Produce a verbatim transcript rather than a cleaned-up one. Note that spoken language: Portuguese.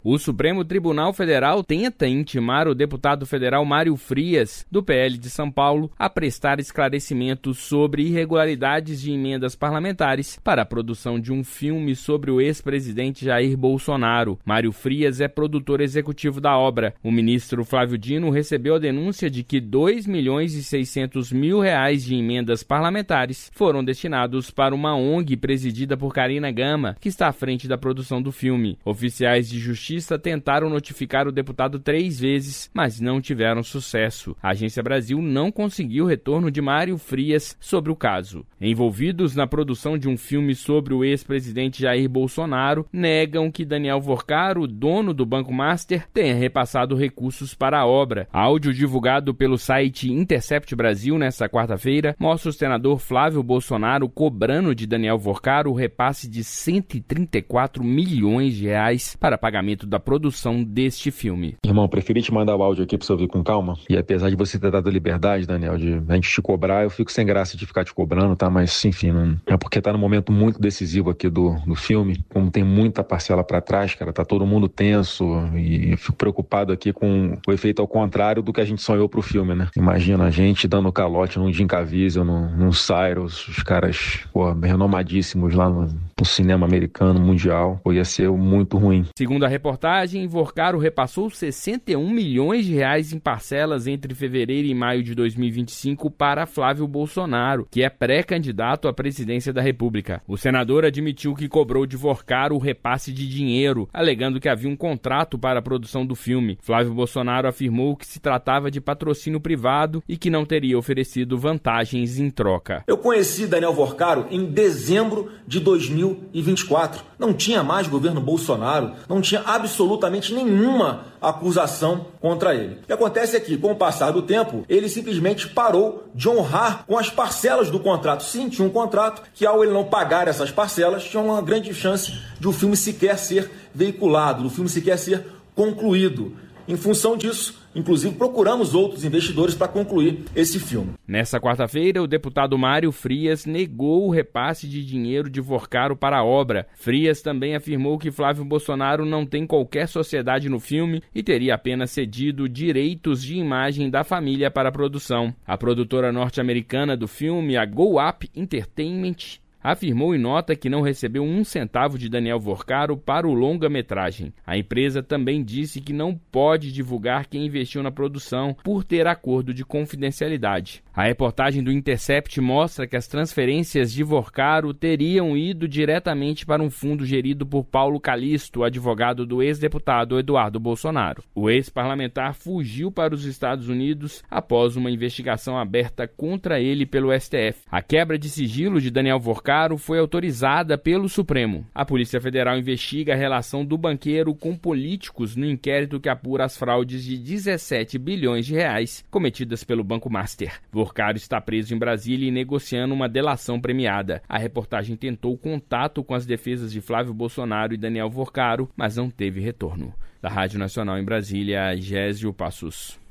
O Supremo Tribunal Federal tenta intimar o deputado federal Mário Frias, do P L de São Paulo, a prestar esclarecimentos sobre irregularidades de emendas parlamentares para a produção de um filme sobre o ex-presidente Jair Bolsonaro. Mário Frias é produtor executivo da obra. O ministro Flávio Dino recebeu a denúncia de que dois milhões e seiscentos mil reais de emendas parlamentares foram destinados para uma O N G presidida por Karina Gama, que está à frente da produção do filme. Oficiais de justiça tentaram notificar o deputado três vezes, mas não tiveram sucesso. A Agência Brasil não conseguiu retorno de Mário Frias sobre o caso. Envolvidos na produção de um filme sobre o ex-presidente Jair Bolsonaro, negam que Daniel Vorcaro, dono do Banco Master, tenha repassado recursos para a obra. Áudio divulgado pelo site Intercept Brasil nesta quarta-feira mostra o senador Flávio Bolsonaro cobrando de Daniel Vorcaro o repasse de cento e trinta e quatro milhões de reais para pagamento da produção deste filme. Irmão, preferi te mandar o áudio aqui para você ouvir com calma. E apesar de você ter dado a liberdade, Daniel, de a gente te cobrar, eu fico sem graça de ficar te cobrando, tá? Mas, enfim, não... é porque tá num momento muito decisivo aqui do, do filme. Como tem muita parcela para trás, cara, tá todo mundo tenso e eu fico preocupado aqui com o efeito ao contrário do que a gente sonhou pro filme, né? Imagina a gente dando calote num Jim Caviezel, num, num Cyrus, os caras, pô, renomadíssimos lá no, no cinema americano, mundial. Pô, ia ser muito ruim. Segundo a reportagem, Vorcaro repassou sessenta e um milhões de reais em parcelas entre fevereiro e maio de dois mil e vinte e cinco para Flávio Bolsonaro, que é pré-candidato à presidência da República. O senador admitiu que cobrou de Vorcaro o repasse de dinheiro, alegando que havia um contrato para a produção do filme. Flávio Bolsonaro afirmou que se tratava de patrocínio privado e que não teria oferecido vantagens em troca. Eu conheci Daniel Vorcaro em dezembro de dois mil e vinte e quatro. Não tinha mais governo Bolsonaro, não tinha absolutamente nenhuma acusação contra ele. O que acontece é que, com o passar do tempo, ele simplesmente parou de honrar com as parcelas do contrato. Sim, tinha um contrato que, ao ele não pagar essas parcelas, tinha uma grande chance de o filme sequer ser veiculado, do filme sequer ser concluído. Em função disso, inclusive, procuramos outros investidores para concluir esse filme. Nessa quarta-feira, o deputado Mário Frias negou o repasse de dinheiro de Vorcaro para a obra. Frias também afirmou que Flávio Bolsonaro não tem qualquer sociedade no filme e teria apenas cedido direitos de imagem da família para a produção. A produtora norte-americana do filme, a Go Up Entertainment, afirmou em nota que não recebeu um centavo de Daniel Vorcaro para o longa-metragem. A empresa também disse que não pode divulgar quem investiu na produção por ter acordo de confidencialidade. A reportagem do Intercept mostra que as transferências de Vorcaro teriam ido diretamente para um fundo gerido por Paulo Calixto, advogado do ex-deputado Eduardo Bolsonaro. O ex-parlamentar fugiu para os Estados Unidos após uma investigação aberta contra ele pelo S T F. A quebra de sigilo de Daniel Vorcaro foi autorizada pelo Supremo. A Polícia Federal investiga a relação do banqueiro com políticos no inquérito que apura as fraudes de dezessete bilhões de reais cometidas pelo Banco Master. Vorcaro está preso em Brasília e negociando uma delação premiada. A reportagem tentou contato com as defesas de Flávio Bolsonaro e Daniel Vorcaro, mas não teve retorno. Da Rádio Nacional em Brasília, Gésio Passos.